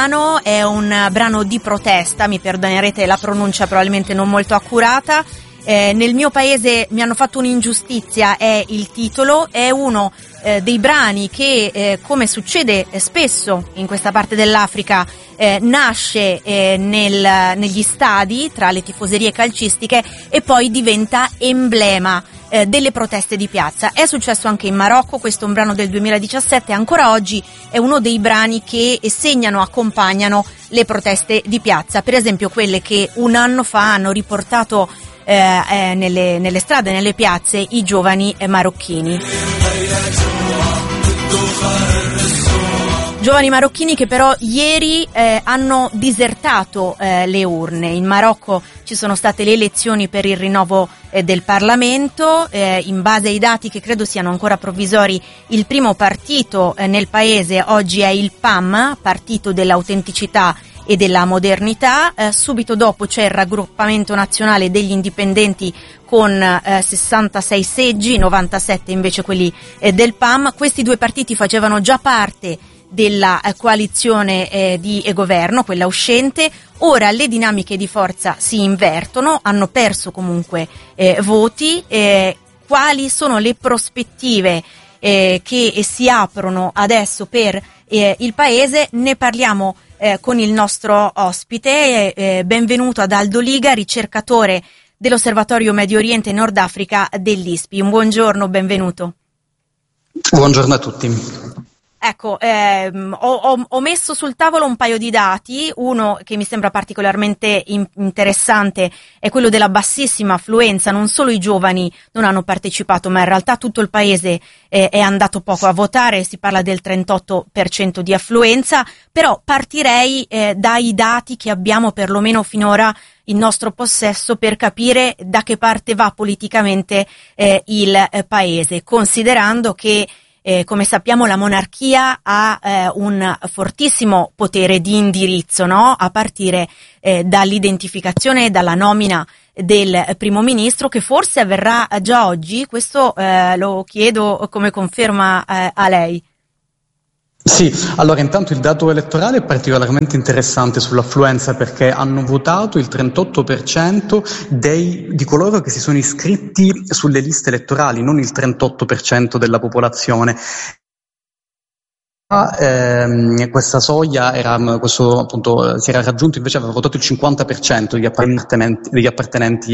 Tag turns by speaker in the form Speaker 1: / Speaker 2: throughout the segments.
Speaker 1: È un brano di protesta, mi perdonerete la pronuncia probabilmente non molto accurata. Nel mio paese mi hanno fatto un'ingiustizia è il titolo, è uno dei brani che, come succede spesso in questa parte dell'Africa, nasce negli stadi tra le tifoserie calcistiche e poi diventa emblema delle proteste di piazza. È successo anche in Marocco, questo è un brano del 2017, ancora oggi è uno dei brani che segnano, accompagnano le proteste di piazza, per esempio quelle che un anno fa hanno riportato nelle strade, nelle piazze, i giovani marocchini. Giovani marocchini che però ieri hanno disertato le urne. In Marocco ci sono state le elezioni per il rinnovo del Parlamento, in base ai dati che credo siano ancora provvisori il primo partito nel paese oggi è il PAM, Partito dell'Autenticità e della Modernità. Subito dopo c'è il raggruppamento nazionale degli indipendenti con 66 seggi, 97 invece quelli del PAM. Questi due partiti facevano già parte della coalizione di governo, quella uscente. Ora le dinamiche di forza si invertono, hanno perso comunque voti. Quali sono le prospettive che si aprono adesso per il paese? Ne parliamo con il nostro ospite. Benvenuto ad Aldo Liga, ricercatore dell'Osservatorio Medio Oriente e Nord Africa dell'ISPI. Un buongiorno, benvenuto.
Speaker 2: Buongiorno a tutti.
Speaker 1: Ecco, ho messo sul tavolo un paio di dati. Uno che mi sembra particolarmente interessante è quello della bassissima affluenza. Non solo i giovani non hanno partecipato, ma in realtà tutto il paese è andato poco a votare. Si parla del 38% di affluenza, però partirei dai dati che abbiamo perlomeno finora in nostro possesso per capire da che parte va politicamente il paese, considerando che come sappiamo la monarchia ha un fortissimo potere di indirizzo, no? A partire dall'identificazione e dalla nomina del primo ministro, che forse avverrà già oggi. Questo lo chiedo come conferma a lei.
Speaker 2: Sì, allora intanto il dato elettorale è particolarmente interessante sull'affluenza perché hanno votato il 38% di coloro che si sono iscritti sulle liste elettorali, non il 38% della popolazione. Questa soglia appunto si era raggiunto, invece aveva votato il 50% degli appartenenti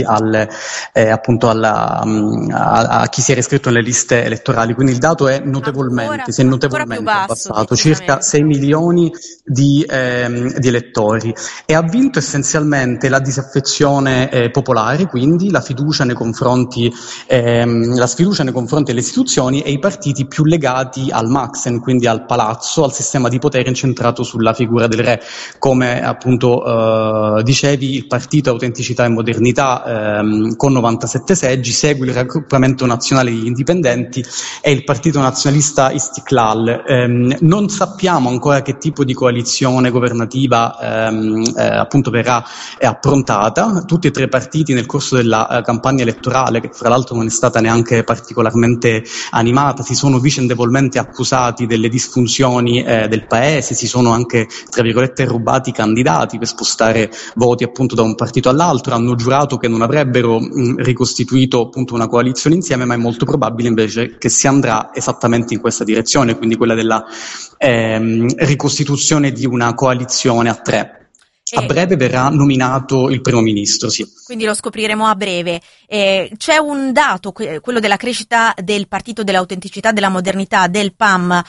Speaker 2: a chi si era iscritto nelle liste elettorali, quindi il dato è notevolmente abbassato, circa 6 milioni di elettori, e ha vinto essenzialmente la disaffezione popolare, quindi la sfiducia nei confronti delle istituzioni e i partiti più legati al Maxen, quindi al palazzo, al sistema di potere incentrato sulla figura del re. Come appunto dicevi, il partito Autenticità e Modernità con 97 seggi segue il raggruppamento nazionale degli indipendenti e il partito nazionalista Istiklal. Non sappiamo ancora che tipo di coalizione governativa appunto verrà approntata. Tutti e tre i partiti nel corso della campagna elettorale, che fra l'altro non è stata neanche particolarmente animata, si sono vicendevolmente accusati delle disfunzioni del paese, si sono anche tra virgolette rubati i candidati per spostare voti appunto da un partito all'altro, hanno giurato che non avrebbero ricostituito appunto una coalizione insieme, ma è molto probabile invece che si andrà esattamente in questa direzione, quindi quella della ricostituzione di una coalizione a tre. A breve verrà nominato il primo ministro, sì.
Speaker 1: Quindi lo scopriremo a breve. C'è un dato, quello della crescita del Partito dell'Autenticità, della Modernità, del PAM,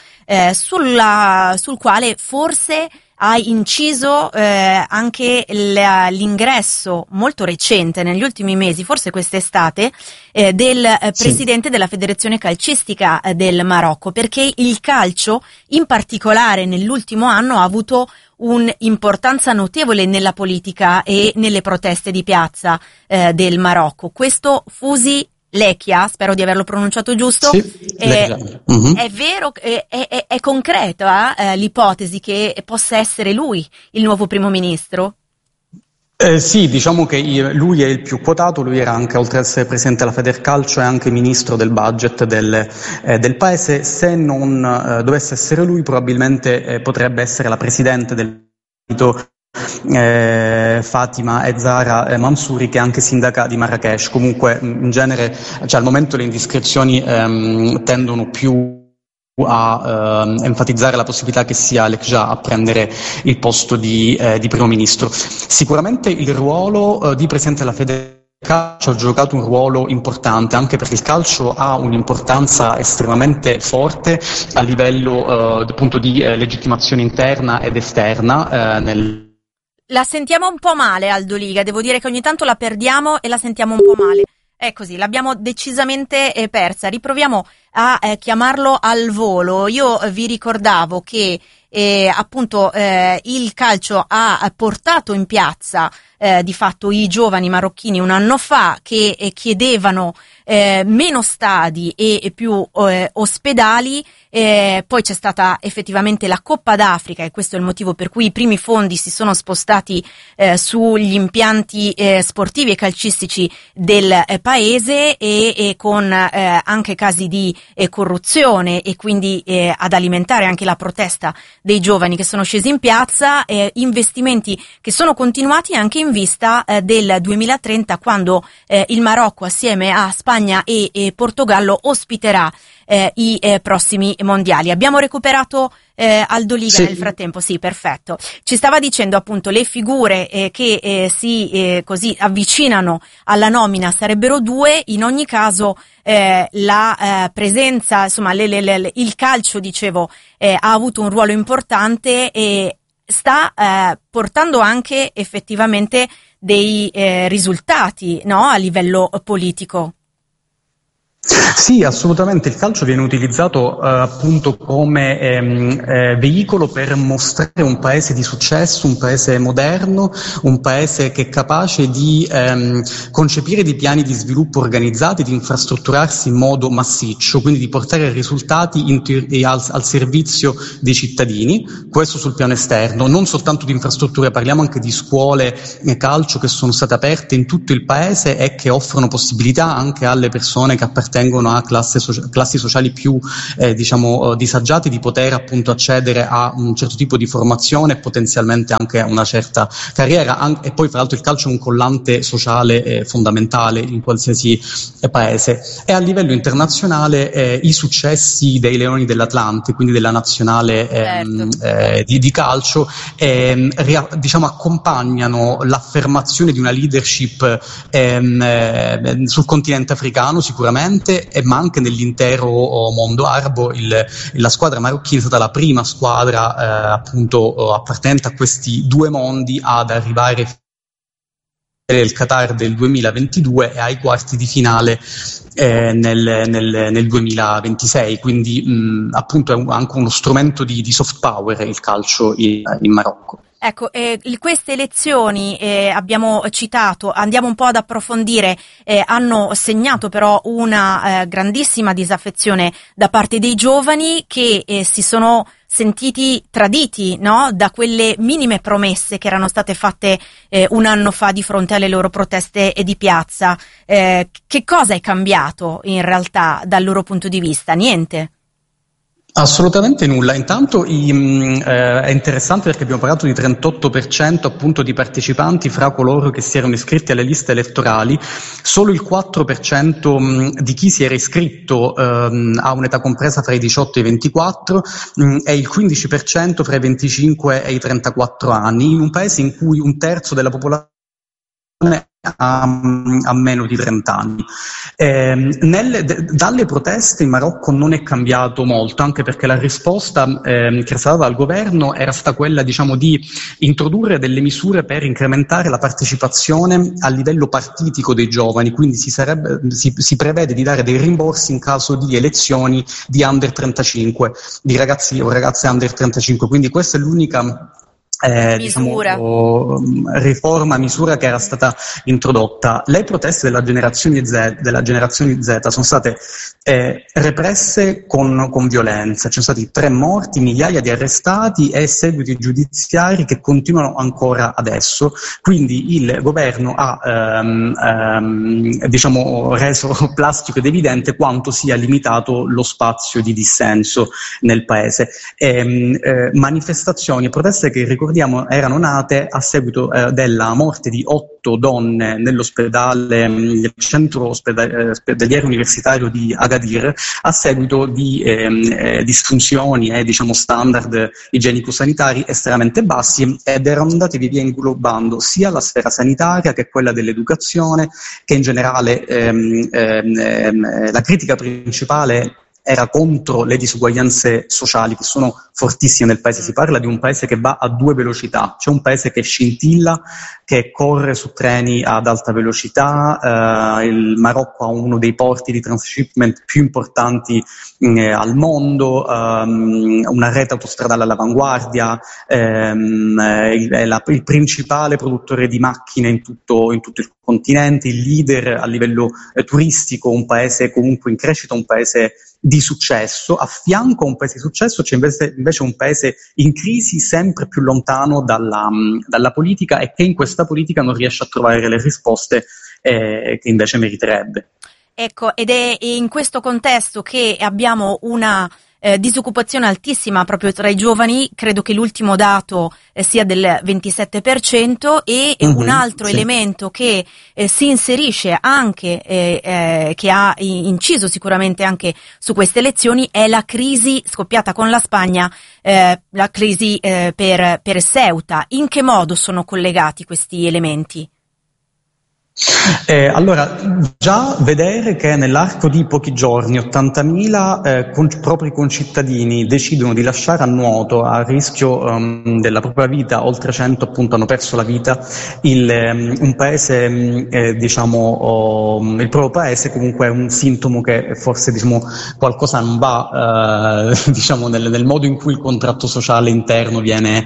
Speaker 1: sul quale forse ha inciso anche l'ingresso molto recente, negli ultimi mesi, forse quest'estate, del presidente della Federazione Calcistica del Marocco, perché il calcio, in particolare nell'ultimo anno, ha avuto un'importanza notevole nella politica e nelle proteste di piazza del Marocco. Questo Fusi Lekia, spero di averlo pronunciato giusto,
Speaker 2: sì,
Speaker 1: è vero, è concreta l'ipotesi che possa essere lui il nuovo primo ministro?
Speaker 2: Sì, diciamo che lui è il più quotato. Lui era anche, oltre ad essere presidente della Federcalcio, è anche ministro del budget del paese. Se non dovesse essere lui, probabilmente potrebbe essere la presidente del Fatima e Zahra Mansouri, che è anche sindaca di Marrakech. Comunque in genere, al momento le indiscrezioni tendono più a enfatizzare la possibilità che sia Lekja a prendere il posto di primo ministro. Sicuramente il ruolo di presidente della Fede Calcio ha giocato un ruolo importante, anche perché il calcio ha un'importanza estremamente forte a livello appunto di legittimazione interna ed esterna
Speaker 1: La sentiamo un po' male, Aldo Liga, devo dire che ogni tanto la perdiamo e la sentiamo un po' male. È così, l'abbiamo decisamente persa. Riproviamo a chiamarlo al volo. Io vi ricordavo che appunto il calcio ha portato in piazza di fatto i giovani marocchini un anno fa, che chiedevano meno stadi e più ospedali. Poi c'è stata effettivamente la Coppa d'Africa, e questo è il motivo per cui i primi fondi si sono spostati sugli impianti sportivi e calcistici del paese, e con anche casi di corruzione, e quindi ad alimentare anche la protesta dei giovani che sono scesi in piazza, investimenti che sono continuati anche in vista del 2030, quando il Marocco assieme a Spagna e Portogallo ospiterà i prossimi mondiali. Abbiamo recuperato Aldo Liga nel frattempo? Sì, perfetto. Ci stava dicendo appunto le figure che si così avvicinano alla nomina sarebbero due. In ogni caso la presenza, insomma il calcio, dicevo, ha avuto un ruolo importante e sta portando anche effettivamente dei risultati, no, a livello politico.
Speaker 2: Sì, assolutamente. Il calcio viene utilizzato appunto come veicolo per mostrare un paese di successo, un paese moderno, un paese che è capace di concepire dei piani di sviluppo organizzati, di infrastrutturarsi in modo massiccio, quindi di portare risultati al servizio dei cittadini. Questo sul piano esterno, non soltanto di infrastrutture, parliamo anche di scuole calcio che sono state aperte in tutto il paese e che offrono possibilità anche alle persone che appartengono a classi sociali più disagiate di poter appunto accedere a un certo tipo di formazione e potenzialmente anche a una certa carriera, e poi fra l'altro il calcio è un collante sociale fondamentale in qualsiasi paese. E a livello internazionale i successi dei Leoni dell'Atlante, quindi della nazionale di calcio, accompagnano l'affermazione di una leadership sul continente africano sicuramente, ma anche nell'intero mondo arabo. La squadra marocchina è stata la prima squadra appunto appartenente a questi due mondi ad arrivare nel Qatar del 2022 e ai quarti di finale nel 2026, quindi appunto è anche uno strumento di soft power il calcio in Marocco.
Speaker 1: Ecco, queste elezioni abbiamo citato, andiamo un po' ad approfondire, hanno segnato però una grandissima disaffezione da parte dei giovani che si sono sentiti traditi, no? Da quelle minime promesse che erano state fatte un anno fa di fronte alle loro proteste di piazza. Che cosa è cambiato in realtà dal loro punto di vista? Niente.
Speaker 2: Assolutamente nulla. Intanto è interessante perché abbiamo parlato di 38% appunto di partecipanti fra coloro che si erano iscritti alle liste elettorali. Solo il 4% di chi si era iscritto ha un'età compresa fra i 18 e i 24 e il 15% fra i 25 e i 34 anni, in un paese in cui un terzo della popolazione a meno di 30 anni. Dalle proteste in Marocco non è cambiato molto, anche perché la risposta che era stata data dal governo era stata quella, diciamo, di introdurre delle misure per incrementare la partecipazione a livello partitico dei giovani, quindi si prevede di dare dei rimborsi in caso di elezioni di under 35, di ragazzi o ragazze under 35, quindi questa è l'unica misura che era stata introdotta. Le proteste della generazione Z sono state represse con violenza, ci sono stati 3 morti, migliaia di arrestati e seguiti giudiziari che continuano ancora adesso, quindi il governo ha reso plastico ed evidente quanto sia limitato lo spazio di dissenso nel paese. Manifestazioni e proteste che ricordiamo erano nate a seguito della morte di 8 donne nell'ospedale, nel centro ospedaliero universitario di Agadir, a seguito di disfunzioni e standard igienico-sanitari estremamente bassi, ed erano andati via inglobando sia la sfera sanitaria che quella dell'educazione, che in generale la critica principale era contro le disuguaglianze sociali, che sono fortissime nel paese. Si parla di un paese che va a 2 velocità, c'è un paese che scintilla, che corre su treni ad alta velocità, il Marocco ha uno dei porti di transshipment più importanti al mondo, una rete autostradale all'avanguardia, il principale produttore di macchine in tutto il continente, il leader a livello turistico, un paese comunque in crescita, un paese di successo. A fianco a un paese di successo c'è invece un paese in crisi, sempre più lontano dalla politica, e che in questa politica non riesce a trovare le risposte che invece meriterebbe.
Speaker 1: Ecco, ed è in questo contesto che abbiamo una disoccupazione altissima proprio tra i giovani. Credo che l'ultimo dato sia del 27%, e un altro elemento che si inserisce anche, che ha inciso sicuramente anche su queste elezioni, è la crisi scoppiata con la Spagna, la crisi per Ceuta. In che modo sono collegati questi elementi?
Speaker 2: Allora, già vedere che nell'arco di pochi giorni 80.000 propri concittadini decidono di lasciare a nuoto, a rischio della propria vita, oltre 100 appunto hanno perso la vita, un paese, il proprio paese, comunque è un sintomo che forse qualcosa non va nel modo in cui il contratto sociale interno viene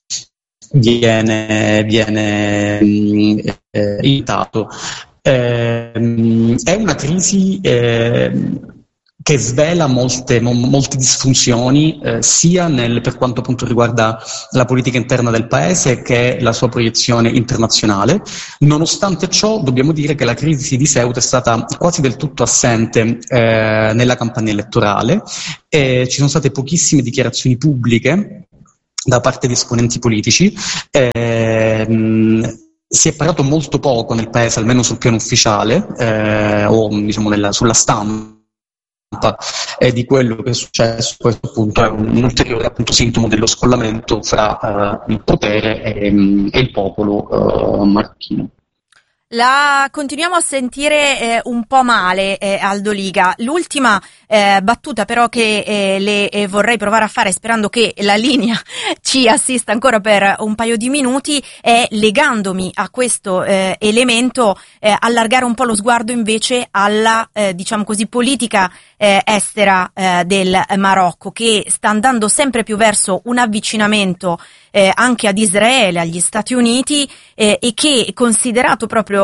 Speaker 2: imitato. È una crisi che svela molte disfunzioni, sia per quanto appunto riguarda la politica interna del paese che la sua proiezione internazionale. Nonostante ciò, dobbiamo dire che la crisi di Ceuta è stata quasi del tutto assente nella campagna elettorale, ci sono state pochissime dichiarazioni pubbliche da parte di esponenti politici. Si è parlato molto poco nel paese, almeno sul piano ufficiale, sulla stampa, di quello che è successo. Questo appunto è un ulteriore sintomo dello scollamento fra il potere e il popolo marocchino.
Speaker 1: La continuiamo a sentire un po' male, Aldo Liga. L'ultima battuta però che le vorrei provare a fare, sperando che la linea ci assista ancora per un paio di minuti, è, legandomi a questo elemento, allargare un po' lo sguardo invece alla politica estera del Marocco, che sta andando sempre più verso un avvicinamento anche ad Israele, agli Stati Uniti, e che, considerato proprio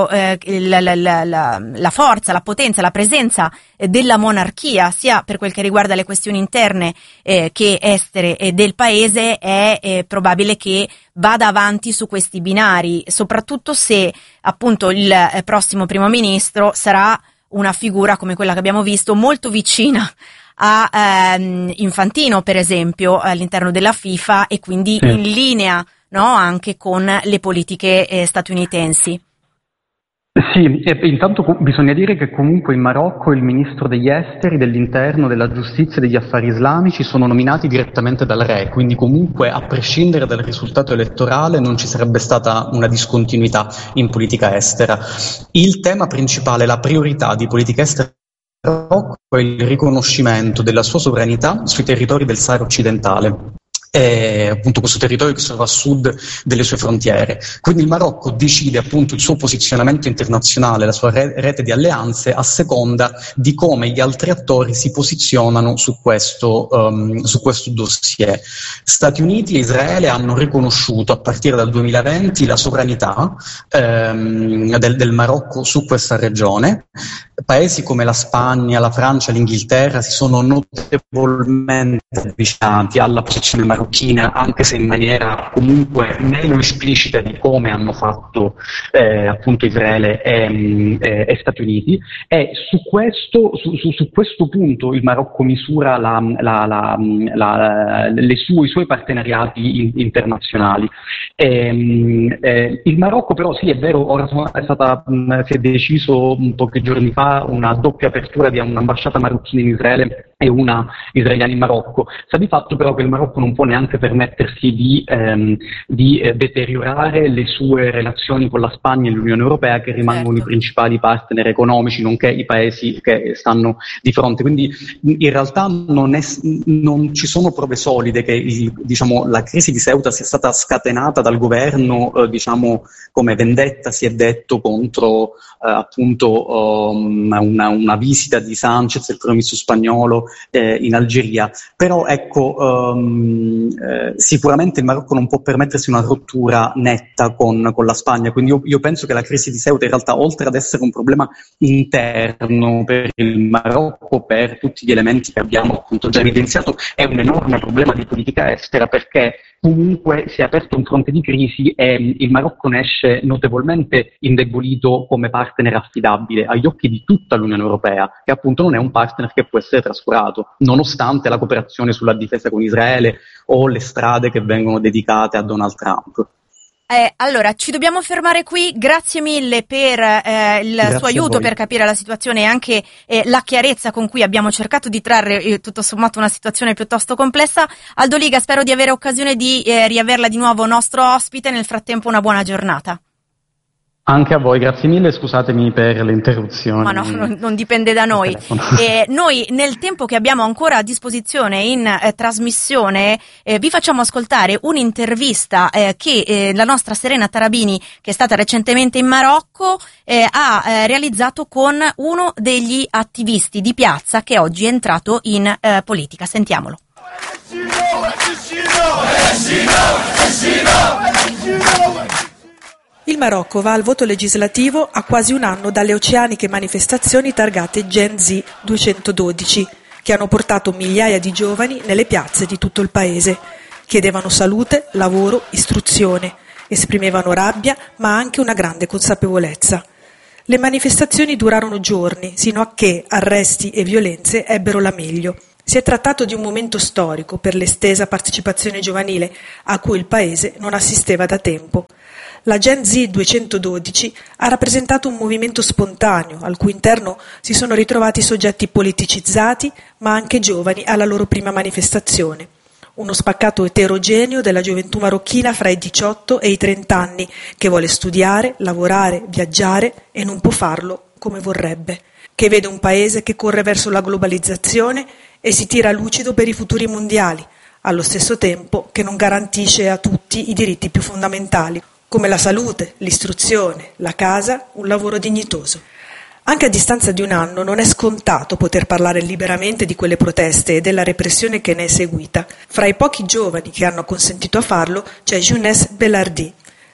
Speaker 1: la forza, la potenza, la presenza della monarchia, sia per quel che riguarda le questioni interne che estere del paese, è probabile che vada avanti su questi binari, soprattutto se appunto il prossimo primo ministro sarà una figura come quella che abbiamo visto, molto vicina a Infantino, per esempio, all'interno della FIFA, e quindi in linea, no, anche con le politiche statunitensi.
Speaker 2: Sì, e intanto bisogna dire che comunque in Marocco il ministro degli esteri, dell'interno, della giustizia e degli affari islamici sono nominati direttamente dal re, quindi comunque a prescindere dal risultato elettorale non ci sarebbe stata una discontinuità in politica estera. Il tema principale, la priorità di politica estera del Marocco è il riconoscimento della sua sovranità sui territori del Sahara occidentale. Appunto questo territorio che si trova a sud delle sue frontiere. Quindi il Marocco decide appunto il suo posizionamento internazionale, la sua rete di alleanze, a seconda di come gli altri attori si posizionano su questo dossier. Stati Uniti e Israele hanno riconosciuto a partire dal 2020 la sovranità del Marocco su questa regione. Paesi come la Spagna, la Francia, l'Inghilterra si sono notevolmente avvicinati alla posizione marocchina, anche se in maniera comunque meno esplicita di come hanno fatto appunto Israele e Stati Uniti, e su questo punto il Marocco misura i suoi partenariati internazionali. Il Marocco però, sì, è vero, ora si è deciso pochi giorni fa una doppia apertura di un'ambasciata marocchina in Israele e una israeliana in Marocco. Sta di fatto però che il Marocco non può neanche permettersi di deteriorare le sue relazioni con la Spagna e l'Unione Europea, che rimangono i principali partner economici, nonché i paesi che stanno di fronte. Quindi in realtà non ci sono prove solide che la crisi di Ceuta sia stata scatenata dal governo, come vendetta, si è detto, contro appunto una visita di Sanchez, il primo ministro spagnolo, in Algeria. Però ecco, sicuramente il Marocco non può permettersi una rottura netta con la Spagna, quindi io penso che la crisi di Ceuta in realtà, oltre ad essere un problema interno per il Marocco, per tutti gli elementi che abbiamo appunto già evidenziato, è un enorme problema di politica estera, perché comunque si è aperto un fronte di crisi e il Marocco ne esce notevolmente indebolito come partner affidabile agli occhi di tutta l'Unione Europea, che appunto non è un partner che può essere trascurato, nonostante la cooperazione sulla difesa con Israele o le strade che vengono dedicate a Donald Trump.
Speaker 1: Allora, ci dobbiamo fermare qui. Grazie mille per il suo aiuto per capire la situazione e anche la chiarezza con cui abbiamo cercato di trarre tutto sommato una situazione piuttosto complessa. Aldo Liga, spero di avere occasione di riaverla di nuovo nostro ospite. Nel frattempo una buona giornata.
Speaker 2: Anche a voi, grazie mille, scusatemi per le interruzioni.
Speaker 1: Ma no, non dipende da noi. Noi nel tempo che abbiamo ancora a disposizione in trasmissione vi facciamo ascoltare un'intervista che la nostra Serena Tarabini, che è stata recentemente in Marocco, ha realizzato con uno degli attivisti di piazza che oggi è entrato in politica. Sentiamolo.
Speaker 3: Il Marocco va al voto legislativo a quasi un anno dalle oceaniche manifestazioni targate Gen Z 212, che hanno portato migliaia di giovani nelle piazze di tutto il paese. Chiedevano salute, lavoro, istruzione, esprimevano rabbia ma anche una grande consapevolezza. Le manifestazioni durarono giorni, sino a che arresti e violenze ebbero la meglio. Si è trattato di un momento storico per l'estesa partecipazione giovanile, a cui il paese non assisteva da tempo. La Gen Z 212 ha rappresentato un movimento spontaneo, al cui interno si sono ritrovati soggetti politicizzati, ma anche giovani alla loro prima manifestazione. Uno spaccato eterogeneo della gioventù marocchina fra i 18 e i 30 anni, che vuole studiare, lavorare, viaggiare e non può farlo come vorrebbe, che vede un paese che corre verso la globalizzazione e si tira lucido per i futuri mondiali, allo stesso tempo che non garantisce a tutti i diritti più fondamentali, come la salute, l'istruzione, la casa, un lavoro dignitoso. Anche a distanza di un anno non è scontato poter parlare liberamente di quelle proteste e della repressione che ne è seguita. Fra i pochi giovani che hanno consentito a farlo c'è Younes Belardi,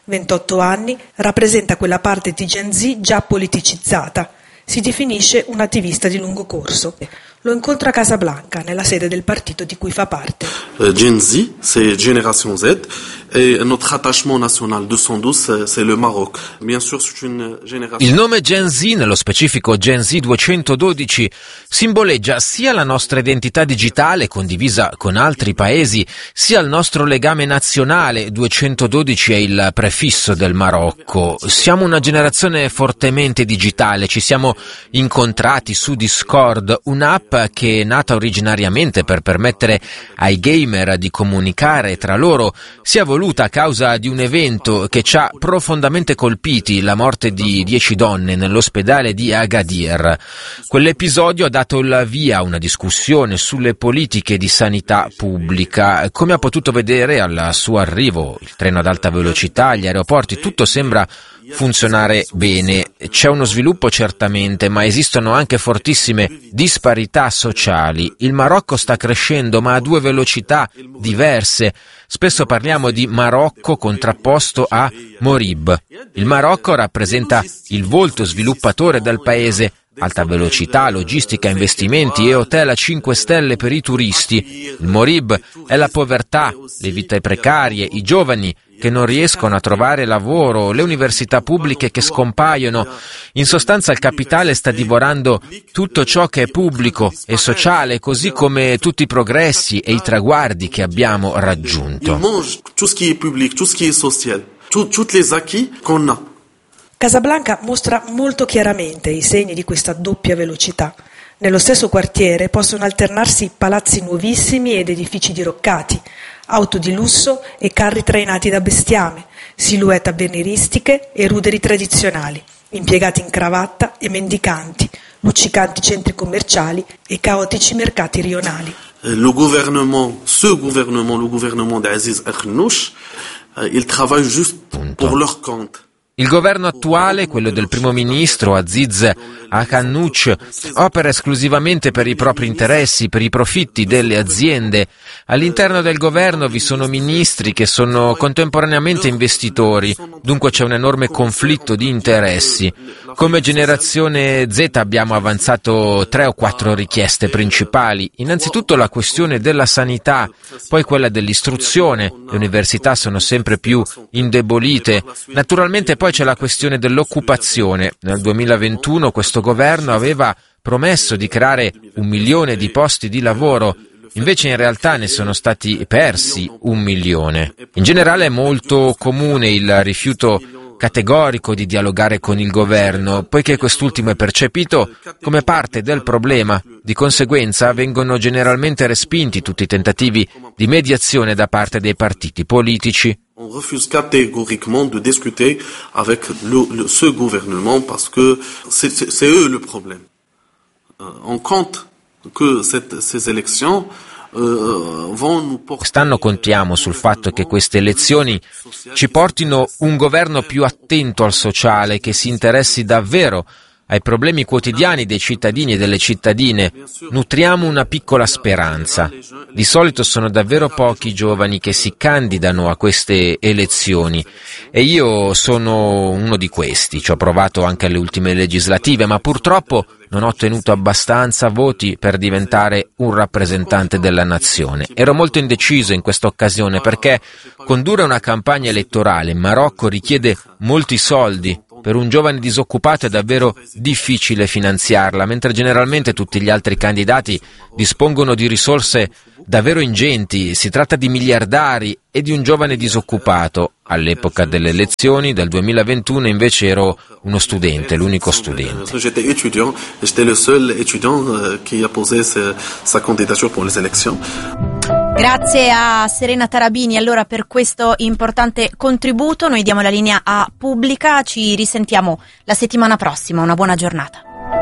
Speaker 3: 28 anni, rappresenta quella parte di Gen Z già politicizzata. Si definisce un attivista di lungo corso. Lo incontro a Casablanca, nella sede del partito di cui fa parte.
Speaker 4: Gen Z, c'est Génération Z, et notre attachement national 212, c'est le Maroc. Bien sûr, c'est une génération...
Speaker 5: Il nome Gen Z, nello specifico Gen Z 212, simboleggia sia la nostra identità digitale condivisa con altri paesi, sia il nostro legame nazionale. 212 è il prefisso del Marocco. Siamo una generazione fortemente digitale, ci siamo incontrati su Discord, un'app che è nata originariamente per permettere ai gamer di comunicare tra loro, si è evoluta a causa di un evento che ci ha profondamente colpiti, la morte di 10 donne nell'ospedale di Agadir. Quell'episodio ha dato il via a una discussione sulle politiche di sanità pubblica. Come ha potuto vedere al suo arrivo, il treno ad alta velocità, gli aeroporti, tutto sembra funzionare bene. C'è uno sviluppo certamente, ma esistono anche fortissime disparità sociali. Il Marocco sta crescendo, ma a due velocità diverse. Spesso parliamo di Marocco contrapposto a Morib. Il Marocco rappresenta il volto sviluppatore del paese, alta velocità, logistica, investimenti e hotel a 5 stelle per i turisti. Il Morib è la povertà, le vite precarie, i giovani che non riescono a trovare lavoro, le università pubbliche che scompaiono. In sostanza il capitale sta divorando tutto ciò che è pubblico e sociale, così come tutti i progressi e i traguardi che abbiamo raggiunto.
Speaker 3: Casablanca mostra molto chiaramente i segni di questa doppia velocità. Nello stesso quartiere possono alternarsi palazzi nuovissimi ed edifici diroccati, auto di lusso e carri trainati da bestiame, silhouette avveniristiche e ruderi tradizionali, impiegati in cravatta e mendicanti, luccicanti centri commerciali e caotici mercati rionali.
Speaker 4: Le gouvernement d'Aziz Akhannouch, il travaille juste pour leur compte.
Speaker 5: Il governo attuale, quello del primo ministro Aziz Akhannouch, opera esclusivamente per i propri interessi, per i profitti delle aziende. All'interno del governo vi sono ministri che sono contemporaneamente investitori, dunque c'è un enorme conflitto di interessi. Come generazione Z abbiamo avanzato 3 o 4 richieste principali. Innanzitutto la questione della sanità, poi quella dell'istruzione. Le università sono sempre più indebolite. Naturalmente poi c'è la questione dell'occupazione. Nel 2021 questo governo aveva promesso di creare 1 milione di posti di lavoro. Invece in realtà ne sono stati persi 1 milione. In generale è molto comune il rifiuto categorico di dialogare con il governo, poiché quest'ultimo è percepito come parte del problema. Di conseguenza vengono generalmente respinti tutti i tentativi di mediazione da parte dei partiti politici.
Speaker 4: On refuse catégoriquement de discuter avec ce gouvernement parce que c'est eux le problème. On compte que ces élections
Speaker 5: Quest'anno contiamo sul fatto che queste elezioni ci portino un governo più attento al sociale, che si interessi davvero ai problemi quotidiani dei cittadini e delle cittadine. Nutriamo una piccola speranza. Di solito sono davvero pochi i giovani che si candidano a queste elezioni e io sono uno di questi. Ci ho provato anche alle ultime legislative, ma purtroppo non ho ottenuto abbastanza voti per diventare un rappresentante della nazione. Ero molto indeciso in questa occasione perché condurre una campagna elettorale in Marocco richiede molti soldi. Per un giovane disoccupato è davvero difficile finanziarla, mentre generalmente tutti gli altri candidati dispongono di risorse davvero ingenti. Si tratta di miliardari e di un giovane disoccupato. All'epoca delle elezioni del 2021 invece ero uno studente, l'unico studente.
Speaker 4: J'étais le seul étudiant qui a posé sa candidature pour les élections.
Speaker 1: Grazie a Serena Tarabini allora per questo importante contributo. Noi diamo la linea a Pubblica, ci risentiamo la settimana prossima, una buona giornata.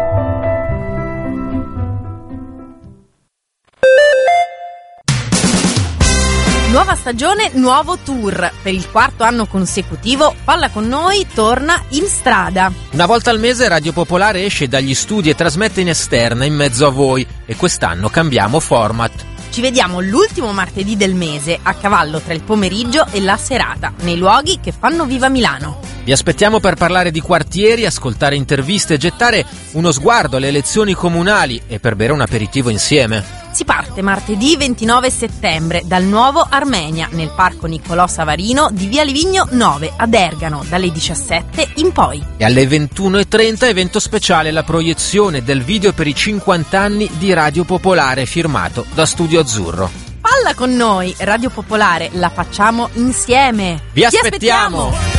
Speaker 1: Nuova stagione, nuovo tour. Per il 4º anno consecutivo Palla con noi torna in strada.
Speaker 5: Una volta al mese Radio Popolare esce dagli studi e trasmette in esterna in mezzo a voi e quest'anno cambiamo format.
Speaker 1: Ci vediamo l'ultimo martedì del mese, a cavallo tra il pomeriggio e la serata, nei luoghi che fanno viva Milano.
Speaker 5: Vi aspettiamo per parlare di quartieri, ascoltare interviste, gettare uno sguardo alle elezioni comunali e per bere un aperitivo insieme.
Speaker 1: Si parte martedì 29 settembre dal Nuovo Armenia, nel Parco Niccolò Savarino di Via Livigno 9 ad Ergano, dalle 17 in poi.
Speaker 5: E alle 21:30 evento speciale, la proiezione del video per i 50 anni di Radio Popolare firmato da Studio Azzurro.
Speaker 1: Palla con noi, Radio Popolare, la facciamo insieme.
Speaker 5: Vi aspettiamo!